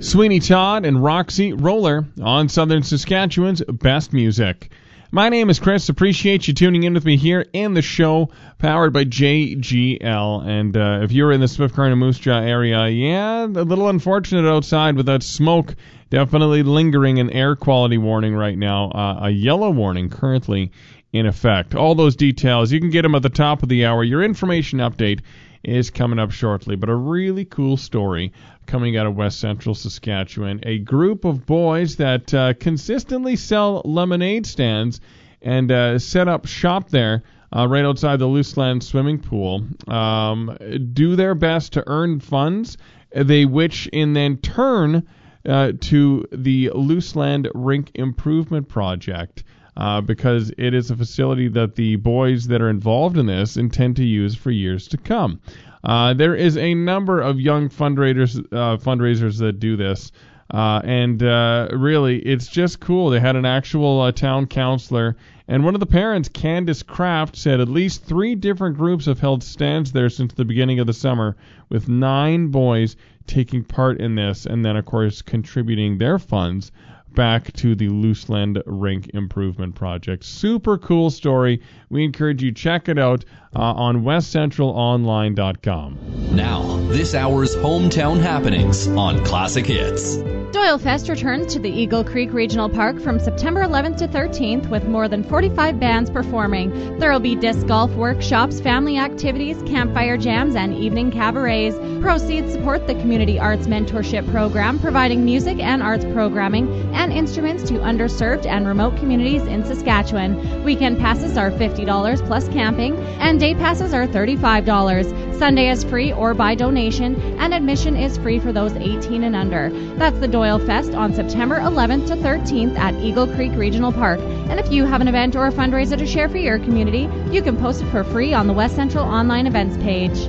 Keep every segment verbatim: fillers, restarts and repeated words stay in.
Sweeney Todd and Roxy Roller on Southern Saskatchewan's Best Music. My name is Chris. Appreciate you tuning in with me here in the show, powered by J G L. And uh, if you're in the Swift Current and Moose Jaw area, yeah, a little unfortunate outside with that smoke. Definitely lingering, an air quality warning right now. Uh, a yellow warning currently in effect. All those details, you can get them at the top of the hour. Your information update is coming up shortly. But a really cool story coming out of West Central Saskatchewan. A group of boys that uh, consistently sell lemonade stands and uh, set up shop there uh, right outside the Looseland swimming pool um, do their best to earn funds, they which in then turn uh, to the Looseland Rink Improvement Project. Uh, because it is a facility that the boys that are involved in this intend to use for years to come. Uh, there is a number of young fundraisers, uh, fundraisers that do this, uh, and uh, really, it's just cool. They had an actual uh, town councilor, and one of the parents, Candace Kraft, said at least three different groups have held stands there since the beginning of the summer, with nine boys taking part in this, and then, of course, contributing their funds back to the Looseland Rink Improvement Project. Super cool story. We encourage you to check it out uh, on west central online dot com. Now, this hour's hometown happenings on Classic Hits. Doyle Fest returns to the Eagle Creek Regional Park from September eleventh to thirteenth with more than forty-five bands performing. There will be disc golf workshops, family activities, campfire jams, and evening cabarets. Proceeds support the Community Arts Mentorship Program, providing music and arts programming and instruments to underserved and remote communities in Saskatchewan. Weekend passes are fifty dollars plus camping, and day passes are thirty-five dollars. Sunday is free or by donation, and admission is free for those eighteen and under. That's the Doyle Fest on September eleventh to thirteenth at Eagle Creek Regional Park. And if you have an event or a fundraiser to share for your community, you can post it for free on the West Central Online Events page.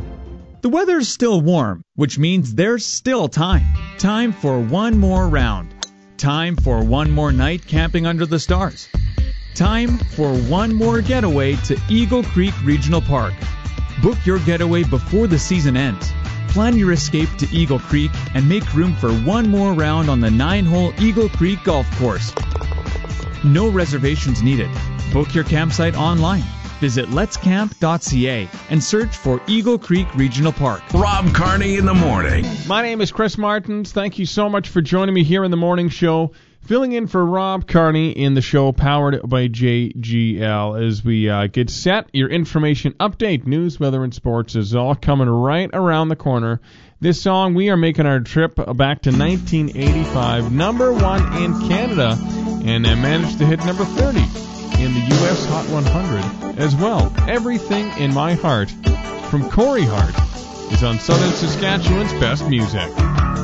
The weather's still warm, which means there's still time. Time for one more round. Time for one more night camping under the stars. Time for one more getaway to Eagle Creek Regional Park. Book your getaway before the season ends. Plan your escape to Eagle Creek and make room for one more round on the nine-hole Eagle Creek Golf Course. No reservations needed. Book your campsite online. Visit lets camp dot c a and search for Eagle Creek Regional Park. Rob Carney in the morning. My name is Chris Martins. Thank you so much for joining me here in the morning show. Filling in for Rob Carney in the show powered by J G L as we uh, get set. Your information update, news, weather, and sports is all coming right around the corner. This song, we are making our trip back to nineteen eighty-five, number one in Canada, and uh, managed to hit number thirty in the U S Hot one hundred as well. Everything in My Heart from Corey Hart is on Southern Saskatchewan's Best Music.